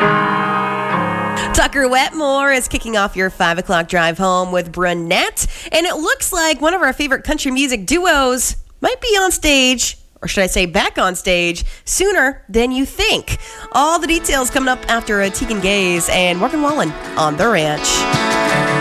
Tucker Wetmore is kicking off your 5 o'clock drive home with Brunette. And it looks like one of our favorite country music duos might be on stage, or should I say back on stage, sooner than you think. All the details coming up after Tegan Gaze and Morgan Wallen on The Ranch.